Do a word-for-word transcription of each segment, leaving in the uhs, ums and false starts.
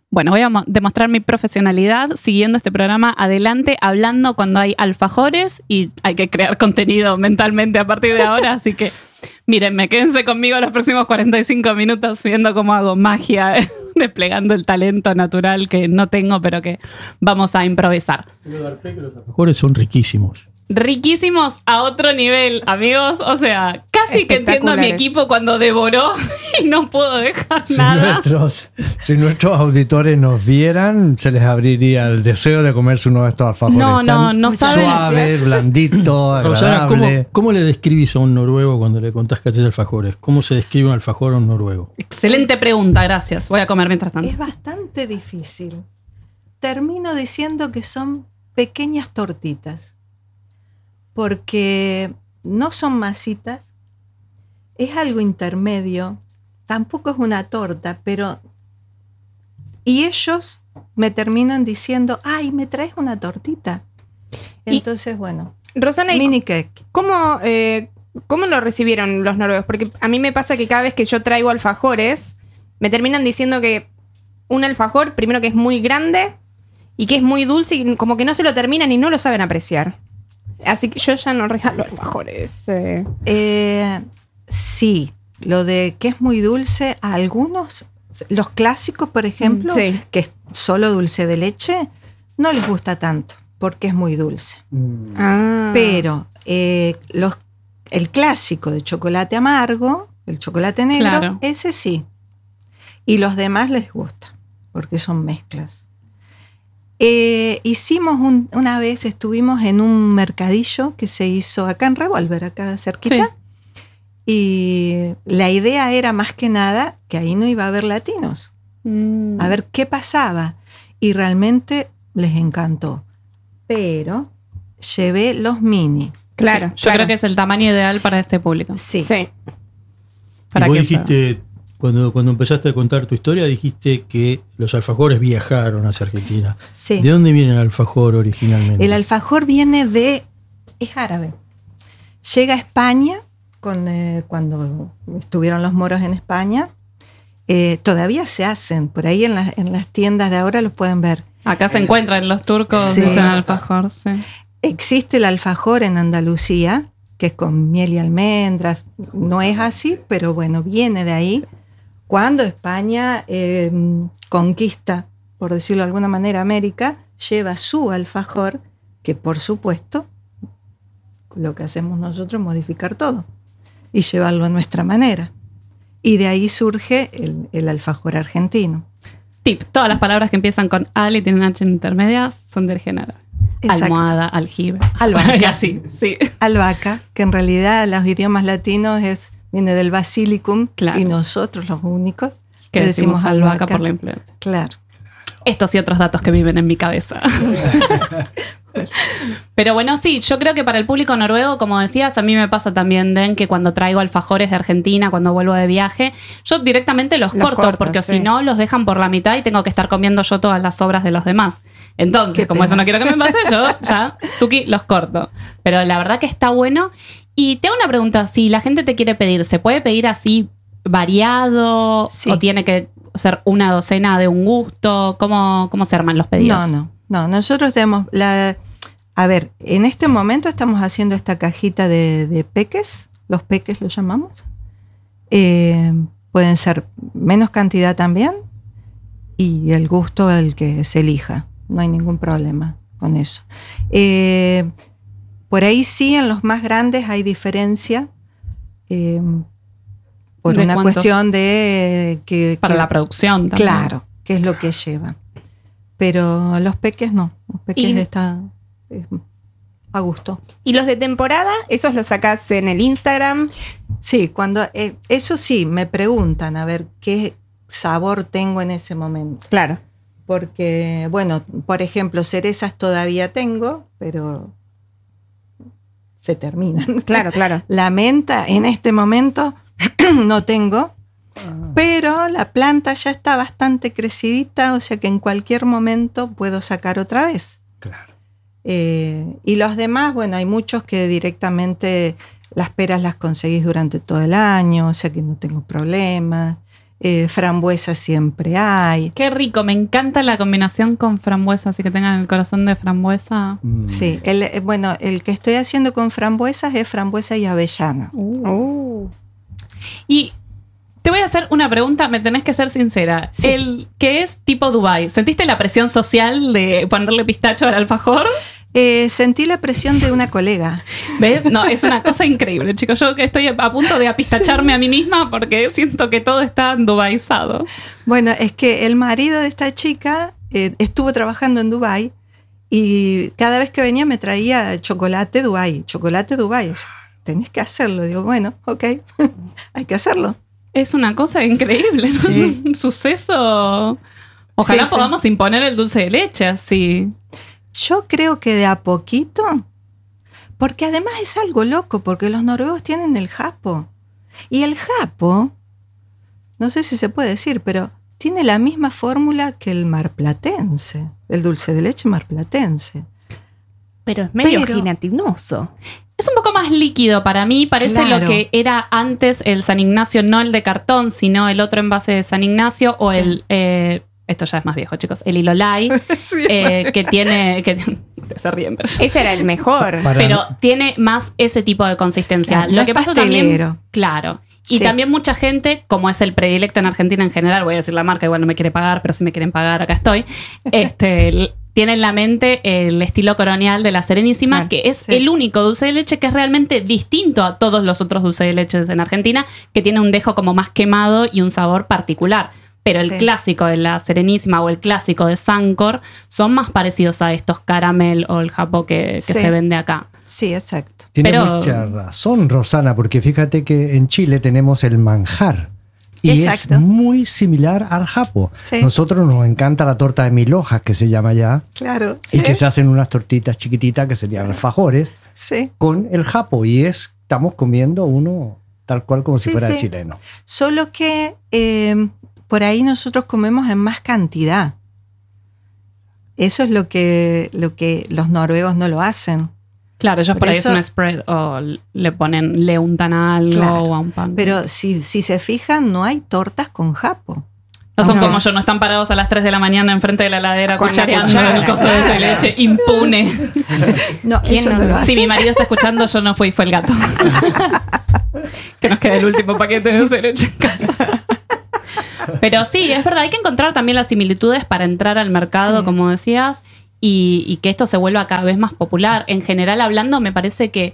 Bueno, voy a mo- demostrar mi profesionalidad siguiendo este programa adelante, hablando cuando hay alfajores y hay que crear contenido mentalmente a partir de ahora, así que mírenme, quédense conmigo los próximos cuarenta y cinco minutos viendo cómo hago magia, desplegando el talento natural que no tengo, pero que vamos a improvisar. Quiero dar fe que los alfajores son riquísimos. Riquísimos a otro nivel, amigos. O sea, casi que entiendo a mi equipo cuando devoró y no pudo dejar si nada. Nuestros, si nuestros auditores nos vieran, se les abriría el deseo de comerse uno de estos alfajores. No, no, no saben. Suave, blandito, Rosana, ¿cómo, agradable. ¿cómo le describís a un noruego cuando le contás que haces alfajores? ¿Cómo se describe un alfajor a un noruego? Excelente pregunta, gracias. Voy a comer mientras tanto. Es bastante difícil. Termino diciendo que son pequeñas tortitas, porque no son masitas, es algo intermedio, tampoco es una torta, pero... Y ellos me terminan diciendo, ay, ¿me traes una tortita? Entonces, bueno, Rosana, mini cake. ¿cómo, eh, ¿cómo lo recibieron los noruegos? Porque a mí me pasa que cada vez que yo traigo alfajores, me terminan diciendo que un alfajor, primero que es muy grande y que es muy dulce y como que no se lo terminan y no lo saben apreciar. Así que yo ya no regalo alfajores. Eh. Eh, sí, lo de que es muy dulce, a algunos, los clásicos, por ejemplo, Sí. que es solo dulce de leche, no les gusta tanto, porque es muy dulce. Mm. Ah. Pero eh, los, el clásico de chocolate amargo, el chocolate negro, Claro. ese sí. Y los demás les gusta, porque son mezclas. Eh, hicimos un, una vez, estuvimos en un mercadillo que se hizo acá en Revolver, acá cerquita. Sí. Y la idea era más que nada que ahí no iba a haber latinos. Mm. A ver qué pasaba. Y realmente les encantó. Pero llevé los mini. Claro, Sí, yo claro. creo que es el tamaño ideal para este público. Sí. Sí. Para y vos que- dijiste, cuando, cuando empezaste a contar tu historia, dijiste que los alfajores viajaron hacia Argentina. Sí. ¿De dónde viene el alfajor originalmente? El alfajor viene de... es árabe. Llega a España con, eh, cuando estuvieron los moros en España. Eh, todavía se hacen. Por ahí en, la, en las tiendas de ahora los pueden ver. Acá se encuentran los turcos, Sí. dicen alfajor, sí. Existe el alfajor en Andalucía, que es con miel y almendras. No es así, pero bueno, viene de ahí. Cuando España eh, conquista, por decirlo de alguna manera, América, lleva su alfajor, que por supuesto, lo que hacemos nosotros es modificar todo y llevarlo a nuestra manera. Y de ahí surge el, el alfajor argentino. Tip, todas las palabras que empiezan con al y tienen H en intermedias son de origen árabe. Exacto. Almohada, aljibe. Albahaca. Y así, sí. Albahaca, que en realidad los idiomas latinos es, viene del basilicum, Claro. y nosotros los únicos Que le decimos, decimos albahaca albahaca. por la influencia. Claro. Estos y otros datos que viven en mi cabeza. Pero bueno, sí, yo creo que para el público noruego, como decías, a mí me pasa también, Den, que cuando traigo alfajores de Argentina, cuando vuelvo de viaje, yo directamente los, Los corto, cortas, porque sí. si no, los dejan por la mitad y tengo que estar comiendo yo todas las sobras de los demás. Entonces, Qué como pena. eso no quiero que me pase, yo ya, tuki, los corto. Pero la verdad que está bueno. Y te hago una pregunta, si la gente te quiere pedir, ¿se puede pedir así variado? Sí. ¿O tiene que ser una docena de un gusto? ¿Cómo, cómo se arman los pedidos? No, no, no. Nosotros tenemos la... A ver, en este momento estamos haciendo esta cajita de, de peques, los peques lo llamamos. Eh, pueden ser menos cantidad también y el gusto el que se elija. No hay ningún problema con eso. Eh, por ahí sí, en los más grandes hay diferencia eh, por ¿De una cuántos? cuestión de... que, Para que- la producción también. Claro, qué es lo que lleva. Pero los peques no. Los peques Y- están eh, a gusto. ¿Y los de temporada? ¿Esos los sacás en el Instagram? Sí, cuando eh, eso sí, me preguntan a ver qué sabor tengo en ese momento. Claro. Porque, bueno, por ejemplo, cerezas todavía tengo, pero se terminan. Claro, claro. La menta en este momento no tengo, pero la planta ya está bastante crecidita, o sea que en cualquier momento puedo sacar otra vez. Claro. Eh, y los demás, bueno, hay muchos que directamente las peras las conseguís durante todo el año, o sea que no tengo problemas. eh, frambuesa siempre hay. Qué rico, me encanta la combinación con frambuesa, así que tengan el corazón de frambuesa. Mm. Sí, el, eh, bueno, el que estoy haciendo con frambuesas es frambuesa y avellana. Uh. Y te voy a hacer una pregunta, me tenés que ser sincera. Sí. El que es tipo Dubái, ¿sentiste la presión social de ponerle pistacho al alfajor? Eh, sentí la presión de una colega. ¿Ves? No, es una cosa increíble, chicos. Yo que estoy a punto de apistacharme a mí misma porque siento que todo está dubaizado. Bueno, es que el marido de esta chica eh, estuvo trabajando en Dubái y cada vez que venía me traía chocolate Dubái, chocolate Dubái. O sea, tenés que hacerlo. Digo, bueno, ok, hay que hacerlo. Es una cosa increíble, ¿no? Sí. Es un suceso. Ojalá Sí, sí. podamos imponer el dulce de leche así. Yo creo que de a poquito, porque además es algo loco, porque los noruegos tienen el japo. Y el japo, no sé si se puede decir, pero tiene la misma fórmula que el marplatense, el dulce de leche marplatense. Pero es medio Pero- gelatinoso. Es un poco más líquido para mí, parece Claro. lo que era antes el San Ignacio, no el de cartón, sino el otro envase de San Ignacio o Sí. el, eh, esto ya es más viejo, chicos, el Ilolai, Sí. eh, que tiene, que se ríen, pero, Ese era el mejor. Para- pero tiene más ese tipo de consistencia. Claro, lo no que es pasa también, pastelero. claro. Y Sí. también mucha gente, como es el predilecto en Argentina en general, voy a decir la marca, igual no me quiere pagar, pero si me quieren pagar, acá estoy, este, l- tiene en la mente el estilo colonial de la Serenísima, Claro, que es sí. el único dulce de leche que es realmente distinto a todos los otros dulces de leche en Argentina, que tiene un dejo como más quemado y un sabor particular. Pero el Sí. clásico de la Serenísima o el clásico de Sancor son más parecidos a estos caramel o el japo que, que Sí. se vende acá. Sí, exacto. Tiene Pero- mucha razón, Rosana, porque fíjate que en Chile tenemos el manjar. Y Exacto. es muy similar al japo. Sí. Nosotros nos encanta la torta de mil hojas, que se llama ya, Claro. y Sí. que se hacen unas tortitas chiquititas que serían alfajores Sí. con el japo. Y es, estamos comiendo uno tal cual como si Sí, fuera sí. chileno. Solo que eh, por ahí nosotros comemos en más cantidad. Eso es lo que, lo que los noruegos no lo hacen. Claro, ellos Por por, ahí eso- es un spread o le ponen, le untan a algo Claro, o a un pan. Pero si, si se fijan, no hay tortas con japo. no son no. como yo, no están parados a las tres de la mañana enfrente de la heladera Con la cuchareando cuchara, el coso de claro. leche impune. No, ¿Quién eso no no lo lo hace? Si hacen. mi marido está escuchando, yo no fui, fue el gato. Que nos queda el último paquete de dulce de leche en casa. Pero sí, es verdad, hay que encontrar también las similitudes para entrar al mercado, Sí. como decías, y, y que esto se vuelva cada vez más popular. En general hablando, me parece que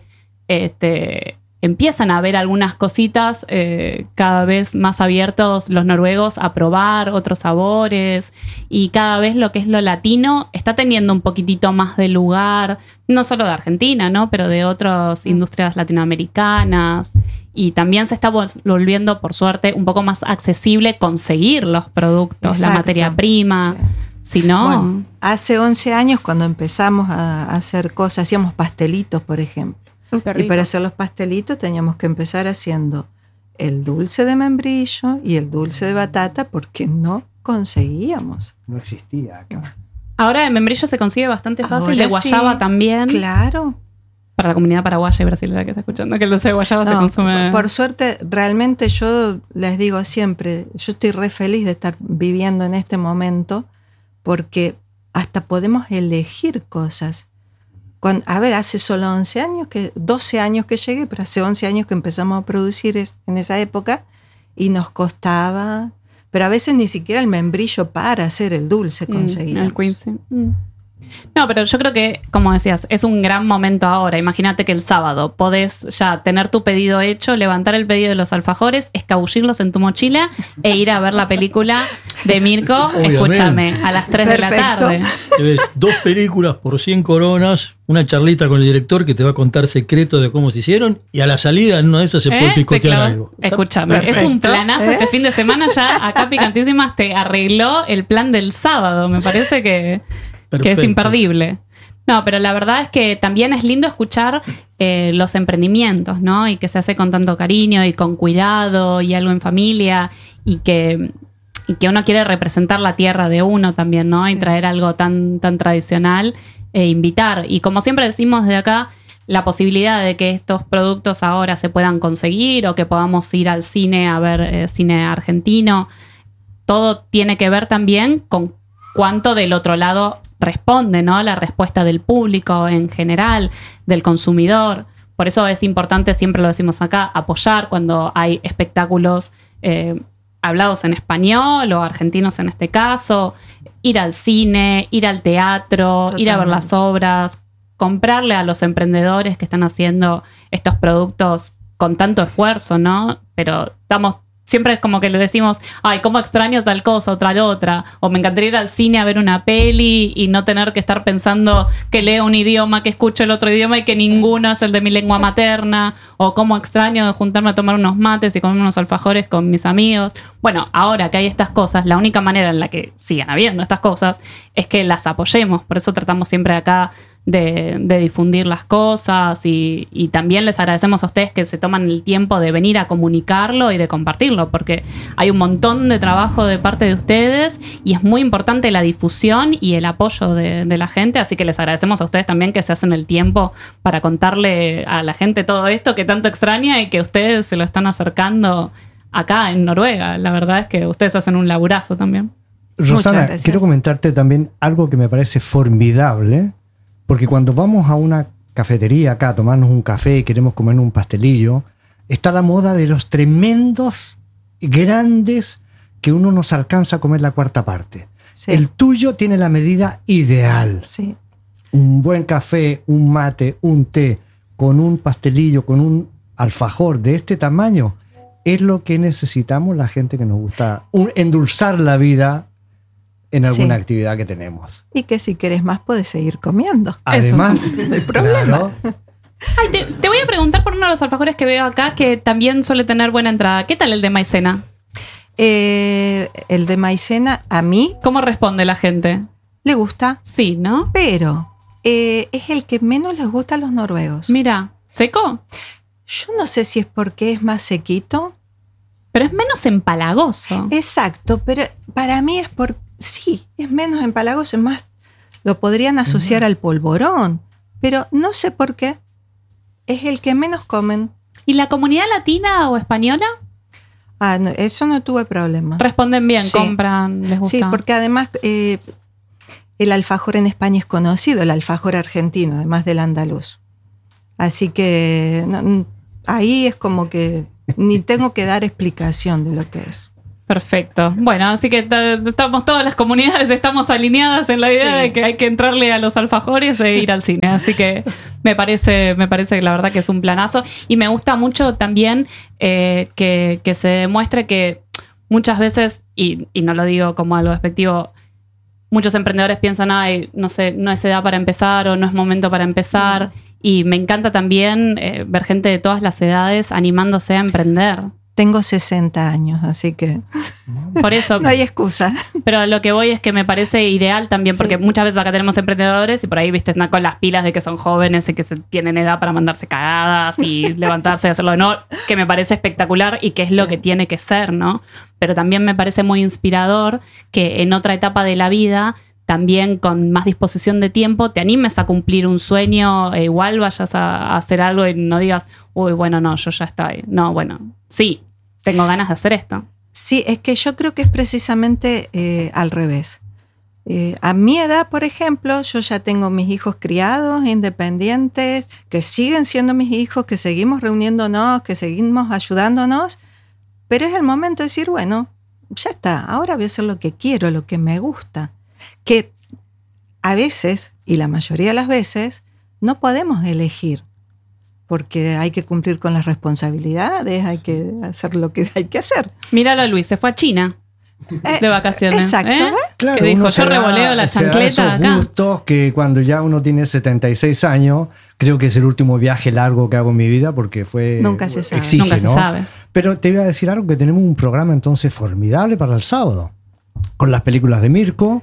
este, empiezan a haber algunas cositas eh, cada vez más abiertos los noruegos a probar otros sabores, y cada vez lo que es lo latino está teniendo un poquitito más de lugar, no solo de Argentina, ¿no? Pero de otras industrias latinoamericanas. Y también se está vol- volviendo, por suerte, un poco más accesible conseguir los productos, la Exacto. materia prima. Sí. Si no, Bueno, hace once años cuando empezamos a a hacer cosas, hacíamos pastelitos, por ejemplo. Qué Y rico. para hacer los pastelitos teníamos que empezar haciendo el dulce de membrillo y el dulce de batata porque no conseguíamos. No existía acá. ahora de membrillo se consigue bastante fácil, Ahora de guayaba sí, también. Claro. Para la comunidad paraguaya y brasileña que está escuchando, que el dulce de guayaba se No, consume. por suerte, realmente yo les digo siempre, yo estoy re feliz de estar viviendo en este momento porque hasta podemos elegir cosas. Cuando, a ver, hace solo once años, que doce años que llegué, pero hace once años que empezamos a producir es- en esa época y nos costaba, pero a veces ni siquiera el membrillo para hacer el dulce Mm, conseguíamos. el Quincy. Mm. No, pero yo creo que, como decías, es un gran momento ahora. Imagínate que el sábado podés ya tener tu pedido hecho, levantar el pedido de los alfajores, escabullirlos en tu mochila e ir a ver la película de Mirko, Obviamente. escúchame, a las tres de la Perfecto. tarde. Te ves dos películas por cien coronas, una charlita con el director que te va a contar secretos de cómo se hicieron, y a la salida en una de esas se ¿Eh? puede Se picotear clavó. algo. Escúchame, es Perfecto, un planazo ¿eh? este fin de semana ya acá Picantísimas te arregló el plan del sábado. Me parece que, que es Perfecto. imperdible. No, pero la verdad es que también es lindo escuchar eh, los emprendimientos, ¿no? Y que se hace con tanto cariño y con cuidado y algo en familia, y que, y que uno quiere representar la tierra de uno también, ¿no? Y Sí. traer algo tan, tan tradicional e invitar. Y como siempre decimos de acá, la posibilidad de que estos productos ahora se puedan conseguir o que podamos ir al cine a ver eh, cine argentino, todo tiene que ver también con cuánto del otro lado responde, ¿no? La respuesta del público en general, del consumidor. Por eso es importante, siempre lo decimos acá, apoyar cuando hay espectáculos eh, hablados en español o argentinos en este caso, ir al cine, ir al teatro, Totalmente. ir a ver las obras, comprarle a los emprendedores que están haciendo estos productos con tanto esfuerzo, ¿no? Pero estamos, siempre es como que le decimos, ay, cómo extraño tal cosa o tal otra, o me encantaría ir al cine a ver una peli y no tener que estar pensando que leo un idioma, que escucho el otro idioma y que sí. ninguno es el de mi lengua materna, o cómo extraño juntarme a tomar unos mates y comer unos alfajores con mis amigos. Bueno, ahora que hay estas cosas, la única manera en la que sigan habiendo estas cosas es que las apoyemos. Por eso tratamos siempre acá De, de difundir las cosas y, y también les agradecemos a ustedes que se toman el tiempo de venir a comunicarlo y de compartirlo, porque hay un montón de trabajo de parte de ustedes y es muy importante la difusión y el apoyo de, de la gente, así que les agradecemos a ustedes también que se hacen el tiempo para contarle a la gente todo esto que tanto extraña y que ustedes se lo están acercando acá en Noruega. La verdad es que ustedes hacen un laburazo también. Rosana, quiero comentarte también algo que me parece formidable. Porque cuando vamos a una cafetería acá a tomarnos un café y queremos comer un pastelillo, está la moda de los tremendos, grandes, que uno no se alcanza a comer la cuarta parte. Sí. El tuyo tiene la medida ideal. Sí. Un buen café, un mate, un té, con un pastelillo, con un alfajor de este tamaño, es lo que necesitamos la gente que nos gusta un, endulzar la vida en alguna sí. actividad que tenemos. Y que si querés más puedes seguir comiendo. Además, sí, no hay problema. Claro. Ay, te, te voy a preguntar por uno de los alfajores que veo acá que también suele tener buena entrada. ¿Qué tal el de maicena? Eh, el de maicena, a mí... ¿Cómo responde la gente? Le gusta. Sí, ¿no? Pero eh, es el que menos les gusta a los noruegos. Mira, ¿seco? Yo no sé si es porque es más sequito. Pero es menos empalagoso. Exacto, pero para mí es porque sí, es menos empalagoso, es más, lo podrían asociar uh-huh. al polvorón, pero no sé por qué, es el que menos comen. ¿Y la comunidad latina o española? Ah, no, eso no tuve problema. Responden bien, sí. compran, les gusta. Sí, porque además eh, el alfajor en España es conocido, el alfajor argentino, además del andaluz. Así que no, ahí es como que ni tengo que dar explicación de lo que es. Perfecto. Bueno, así que t- estamos todas las comunidades estamos alineadas en la idea sí. de que hay que entrarle a los alfajores e ir al cine. Así que me parece, me parece que la verdad que es un planazo. Y me gusta mucho también eh, que, que se demuestre que muchas veces, y, y no lo digo como algo despectivo, muchos emprendedores piensan, ay, no sé, no es edad para empezar o no es momento para empezar. Mm. Y me encanta también eh, ver gente de todas las edades animándose a emprender. Tengo sesenta años, así que por eso no hay excusa. Pero lo que voy es que me parece ideal también, porque sí. muchas veces acá tenemos emprendedores y por ahí, viste, están con las pilas de que son jóvenes y que se tienen edad para mandarse cagadas y levantarse y hacerlo de nuevo, que me parece espectacular y que es sí. lo que tiene que ser, ¿no? Pero también me parece muy inspirador que en otra etapa de la vida, también con más disposición de tiempo, te animes a cumplir un sueño, e igual vayas a, a hacer algo y no digas, uy, bueno, no, yo ya estoy. No, bueno, sí, tengo ganas de hacer esto. Sí, es que yo creo que es precisamente eh, al revés. Eh, a mi edad, por ejemplo, yo ya tengo mis hijos criados, independientes, que siguen siendo mis hijos, que seguimos reuniéndonos, que seguimos ayudándonos, pero es el momento de decir, bueno, ya está, ahora voy a hacer lo que quiero, lo que me gusta. Que a veces, y la mayoría de las veces, no podemos elegir, porque hay que cumplir con las responsabilidades, hay que hacer lo que hay que hacer. Míralo a Luis, se fue a China eh, de vacaciones. Exacto. ¿eh? Claro, que dijo, yo da, revoleo la chancleta acá. Esos gustos que cuando ya uno tiene setenta y seis años, creo que es el último viaje largo que hago en mi vida porque fue... Nunca se sabe. Exige, Nunca se ¿no? sabe. Pero te iba a decir algo, que tenemos un programa entonces formidable para el sábado, con las películas de Mirko,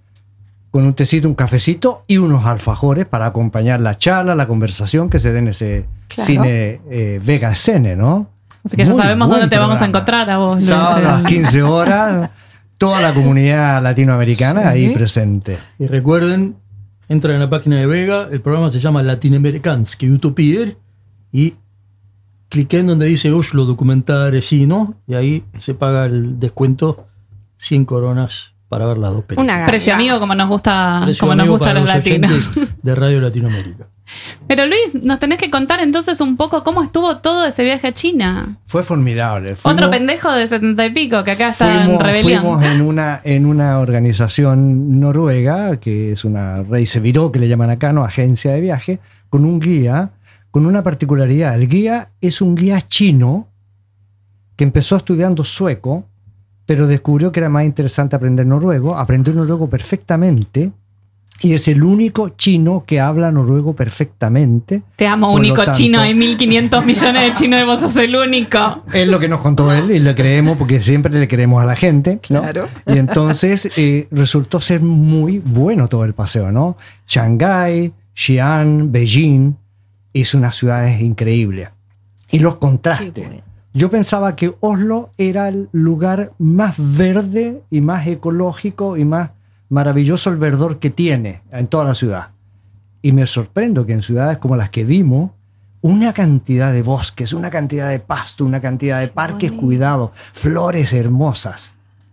con un tecito, un cafecito y unos alfajores para acompañar la charla, la conversación que se dé en ese claro. cine eh, Vega Scene, ¿no? Así que ya Muy sabemos dónde te programa. Vamos a encontrar a vos. Sábado a las quince horas, toda la comunidad latinoamericana sí. ahí presente. Y recuerden, Entra en la página de Vega, el programa se llama Latinoamerikanske Utopier y cliqué en donde dice Oslo Documentare Cine y ahí se paga el descuento cien coronas para ver las dos películas. Una gana. Precio amigo como nos gusta, Precio como nos amigo gusta a para los latinos. oyentes de Radio Latinoamérica. Pero Luis, nos tenés que contar entonces un poco cómo estuvo todo ese viaje a China. Fue formidable. Fuimos, Otro pendejo de setenta y pico que acá está fuimos, en rebelión. Fuimos en una, en una organización noruega, que es una Reisebyrå, que le llaman acá, ¿no? Agencia de viaje, con un guía, con una particularidad. El guía es un guía chino que empezó estudiando sueco, pero descubrió que era más interesante aprender noruego, aprendió noruego perfectamente, y es el único chino que habla noruego perfectamente. Te amo, Por lo único tanto, chino. Hay mil quinientos millones de chinos y vos sos el único. Es lo que nos contó él y le creemos porque siempre le creemos a la gente, ¿no? Claro. Y entonces eh, resultó ser muy bueno todo el paseo, ¿no? Shanghái, Xi'an, Beijing, es una ciudad increíble. Y los contrastes. Qué bueno. Yo pensaba que Oslo era el lugar más verde y más ecológico y más maravilloso el verdor que tiene en toda la ciudad. Y me sorprendo que en ciudades como las que vimos, una cantidad de bosques, una cantidad de pasto, una cantidad de parques bonito. cuidados, flores hermosas.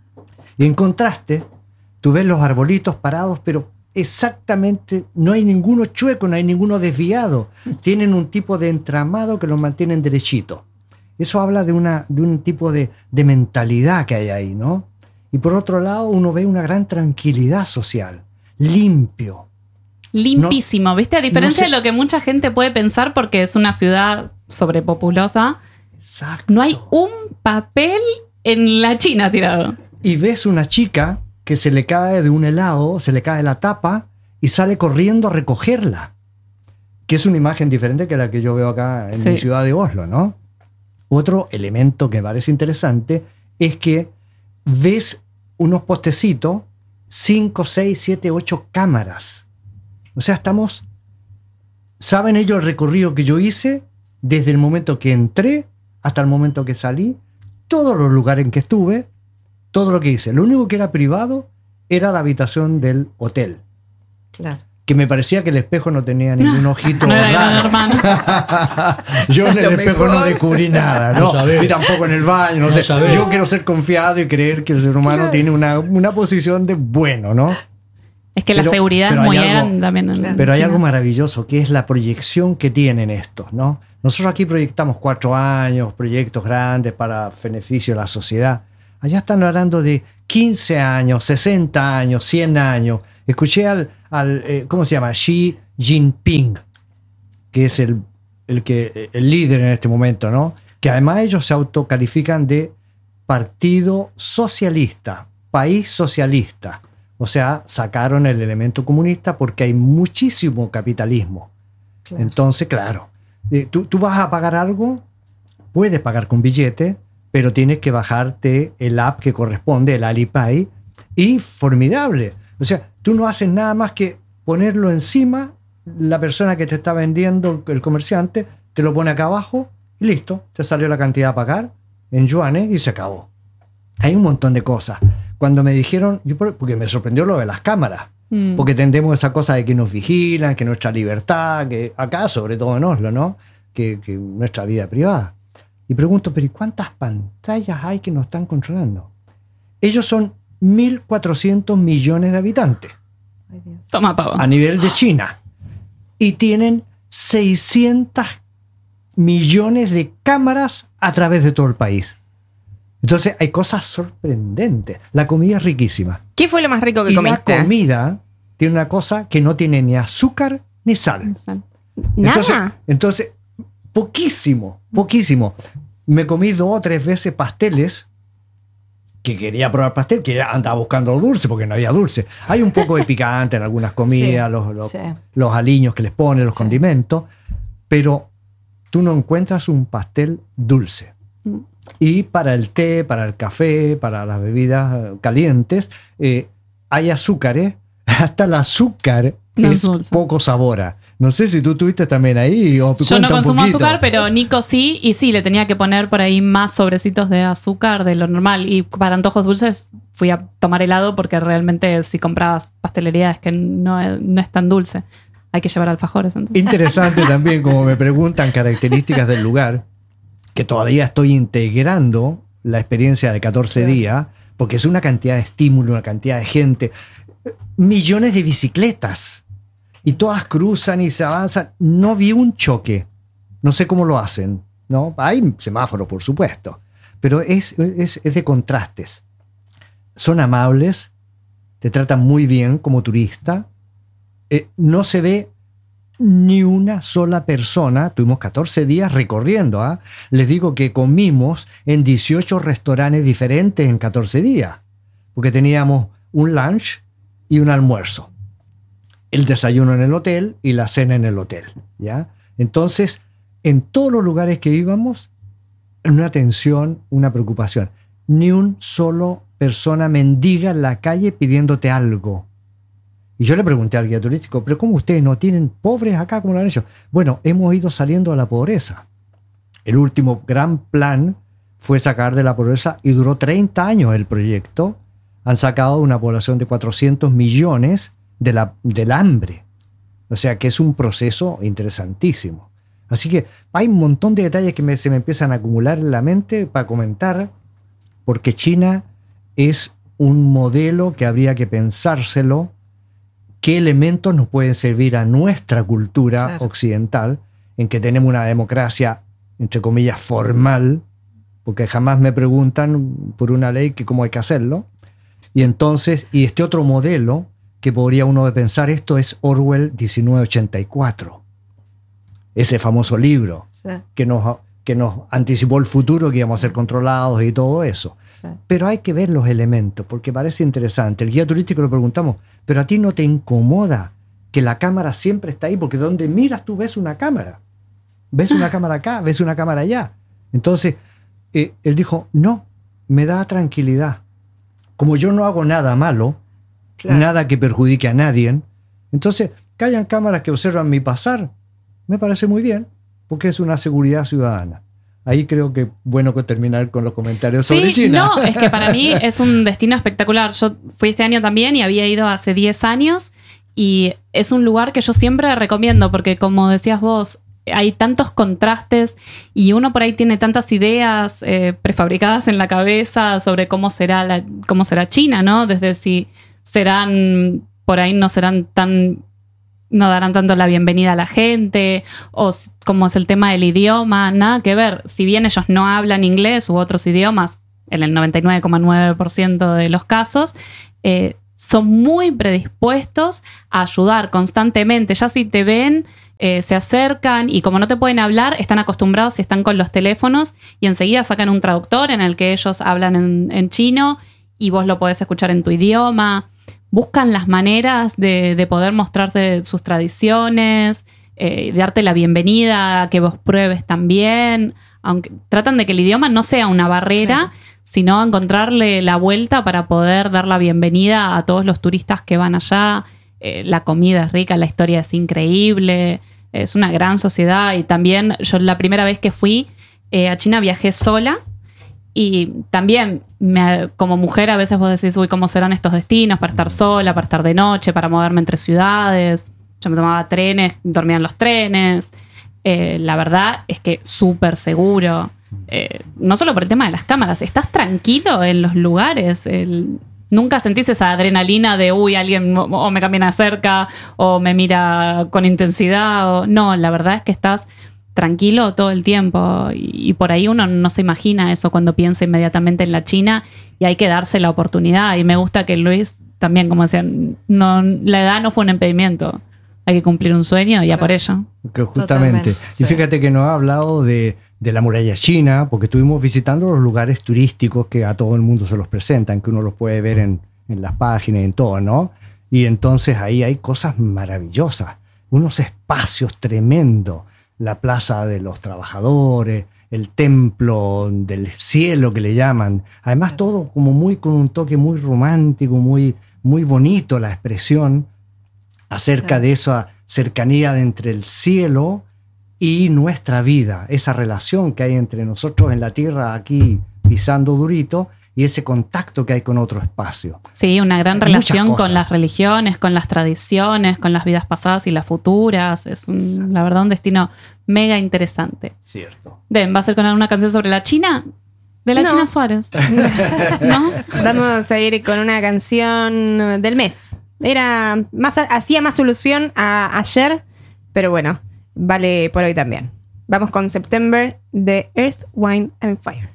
Y en contraste, tú ves los arbolitos parados, pero exactamente no hay ninguno chueco, no hay ninguno desviado. Tienen un tipo de entramado que los mantienen derechitos. Eso habla de, una, de un tipo de, de mentalidad que hay ahí, ¿no? Y por otro lado, uno ve una gran tranquilidad social, limpio. Limpísimo, No- ¿viste? A diferencia no sé- de lo que mucha gente puede pensar porque es una ciudad sobrepopulosa, Exacto. no hay un papel en la China tirado. Y ves una chica que se le cae de un helado, se le cae la tapa y sale corriendo a recogerla. Que es una imagen diferente que la que yo veo acá en Sí. mi ciudad de Oslo, ¿no? Otro elemento que me parece interesante es que ves unos postecitos, cinco, seis, siete, ocho cámaras. O sea, estamos... ¿Saben ellos el recorrido que yo hice desde el momento que entré hasta el momento que salí? Todos los lugares en que estuve, todo lo que hice. Lo único que era privado era la habitación del hotel. Claro. Que me parecía que el espejo no tenía ningún ojito No era gran raro. hermano. Yo en el Lo espejo mejor. no descubrí nada, No ¿no? sabés. Y tampoco en el baño, no, No sé. sabés. Yo quiero ser confiado y creer que el ser humano Claro. tiene una, una posición de bueno, ¿no? Es que la Pero- seguridad pero es muy hay algo- grande también en Claro. Pero hay China. algo maravilloso, que es la proyección que tienen estos, ¿no? Nosotros aquí proyectamos cuatro años, proyectos grandes para beneficio de la sociedad. Allá están hablando de quince años, sesenta años, cien años. Escuché al, al eh, ¿cómo se llama? Xi Jinping, que es el, el, que, el líder en este momento, ¿no? Que además ellos se autocalifican de partido socialista, país socialista. O sea, sacaron el elemento comunista porque hay muchísimo capitalismo. Claro. Entonces, claro, eh, tú, tú vas a pagar algo, puedes pagar con billete, pero tienes que bajarte el app que corresponde, el Alipay, y formidable. O sea, tú no haces nada más que ponerlo encima, la persona que te está vendiendo, el comerciante, te lo pone acá abajo y listo, te salió la cantidad a pagar en yuanes y se acabó. Hay un montón de cosas. Cuando me dijeron, yo por- porque me sorprendió lo de las cámaras, Mm. porque tendemos esa cosa de que nos vigilan, que nuestra libertad, que acá, sobre todo en Oslo, ¿no? Que, que nuestra vida privada. Y pregunto, pero ¿y cuántas pantallas hay que nos están controlando? Ellos son mil cuatrocientos millones de habitantes Ay, Dios. Toma, pavo. a nivel de China. Y tienen seiscientos millones de cámaras a través de todo el país. Entonces hay cosas sorprendentes. La comida es riquísima. ¿Qué fue lo más rico que Y la comiste? comida tiene una cosa que no tiene ni azúcar ni sal. Nada. Entonces, entonces, poquísimo, poquísimo. Me comí dos o tres veces pasteles, que quería probar pastel, que andaba buscando dulce, porque no había dulce. Hay un poco de picante en algunas comidas, Sí, los, los, sí. los aliños que les ponen, los Sí. condimentos, pero tú no encuentras un pastel dulce. Mm. Y para el té, para el café, para las bebidas eh, calientes, eh, hay azúcares. Hasta el azúcar No es es dulce. poco sabora. No sé si tú estuviste también ahí. O Yo no consumo poquito. azúcar, pero Nico sí. Y sí, le tenía que poner por ahí más sobrecitos de azúcar de lo normal. Y para antojos dulces fui a tomar helado porque realmente si comprabas pastelería es que no es, no es tan dulce. Hay que llevar alfajores. Entonces. Interesante también, como me preguntan características del lugar, que todavía estoy integrando la experiencia de catorce días, porque es una cantidad de estímulo, una cantidad de gente, millones de bicicletas, y todas cruzan y se avanzan. No vi un choque, no sé cómo lo hacen, ¿no? Hay semáforos, por supuesto, pero es, es, es de contrastes. Son amables, te tratan muy bien como turista. Eh, no se ve ni una sola persona. Tuvimos catorce días recorriendo. ¿eh? Les digo que comimos en dieciocho restaurantes diferentes en catorce días, porque teníamos un lunch y un almuerzo, el desayuno en el hotel y la cena en el hotel. ¿ya? Entonces, en todos los lugares que íbamos, una atención, una preocupación. Ni un solo persona mendiga en la calle pidiéndote algo. Y yo le pregunté al guía turístico, ¿pero cómo ustedes no tienen pobres acá como lo han hecho? Bueno, hemos ido saliendo de la pobreza. El último gran plan fue sacar de la pobreza y duró treinta años el proyecto. Han sacado una población de cuatrocientos millones de la, del hambre. O sea que es un proceso interesantísimo. Así que hay un montón de detalles que me, se me empiezan a acumular en la mente para comentar, porque China es un modelo que habría que pensárselo. ¿Qué elementos nos pueden servir a nuestra cultura claro. occidental, en que tenemos una democracia, entre comillas, formal, porque jamás me preguntan por una ley que cómo hay que hacerlo? Y entonces, y este otro modelo, que podría uno pensar, esto es Orwell mil novecientos ochenta y cuatro. Ese famoso libro sí. que, nos, que nos anticipó el futuro, que íbamos a ser controlados y todo eso. Sí. Pero hay que ver los elementos, porque parece interesante. El guía turístico le preguntamos, ¿pero a ti no te incomoda que la cámara siempre está ahí? Porque donde miras tú ves una cámara. Ves una cámara acá, ves una cámara allá. Entonces, eh, él dijo, no, me da tranquilidad. Como yo no hago nada malo, claro. nada que perjudique a nadie, entonces, que hayan cámaras que observan mi pasar, me parece muy bien, porque es una seguridad ciudadana. Ahí creo que bueno que terminar con los comentarios sí, sobre China. No, es que para mí es un destino espectacular. Yo fui este año también y había ido hace diez años y es un lugar que yo siempre recomiendo porque, como decías vos, hay tantos contrastes y uno por ahí tiene tantas ideas eh, prefabricadas en la cabeza sobre cómo será, la, cómo será China, ¿no? Desde si serán, por ahí no serán tan... no darán tanto la bienvenida a la gente, o como es el tema del idioma, nada que ver. Si bien ellos no hablan inglés u otros idiomas, en el noventa y nueve coma nueve por ciento de los casos, eh, son muy predispuestos a ayudar constantemente. Ya si te ven, eh, se acercan y como no te pueden hablar, están acostumbrados y están con los teléfonos y enseguida sacan un traductor en el que ellos hablan en, en chino y vos lo podés escuchar en tu idioma. Buscan las maneras de, de poder mostrarse sus tradiciones, eh, de darte la bienvenida, a que vos pruebes también. Aunque tratan de que el idioma no sea una barrera, claro. sino encontrarle la vuelta para poder dar la bienvenida a todos los turistas que van allá. Eh, la comida es rica, la historia es increíble, es una gran sociedad. Y también yo la primera vez que fui eh, a China viajé sola. Y también, me, como mujer, a veces vos decís, uy, ¿cómo serán estos destinos? Para estar sola, para estar de noche, para moverme entre ciudades. Yo me tomaba trenes, dormía en los trenes. Eh, la verdad es que súper seguro. Eh, no solo por el tema de las cámaras, estás tranquilo en los lugares. El, nunca sentís esa adrenalina de, uy, alguien o, o me camina cerca o me mira con intensidad. O, no, la verdad es que estás... tranquilo todo el tiempo y, y por ahí uno no se imagina eso cuando piensa inmediatamente en la China y hay que darse la oportunidad y me gusta que Luis también, como decían, no, la edad no fue un impedimento, hay que cumplir un sueño y ya por ello. Que justamente, y sí. Fíjate que nos ha hablado de, de la muralla china porque estuvimos visitando los lugares turísticos que a todo el mundo se los presentan, que uno los puede ver en, en las páginas y en todo, ¿no? Y entonces ahí hay cosas maravillosas, unos espacios tremendos. La plaza de los trabajadores, el templo del cielo que le llaman. Además todo como muy con un toque muy romántico, muy, muy bonito la expresión acerca de esa, cercanía entre el cielo y nuestra vida, esa relación que hay entre nosotros en la tierra aquí pisando durito y ese contacto que hay con otro espacio. Sí, una gran Muchas relación cosas. con las religiones, con las tradiciones, con las vidas pasadas y las futuras. Es un, la verdad un destino mega interesante. Cierto. Den, ¿va a ser con alguna canción sobre la China? De la No. China Suárez. ¿No? Vamos a ir con una canción del mes. Era más, hacía más solución a ayer, pero bueno, vale por hoy también. Vamos con September de Earth, Wind and Fire.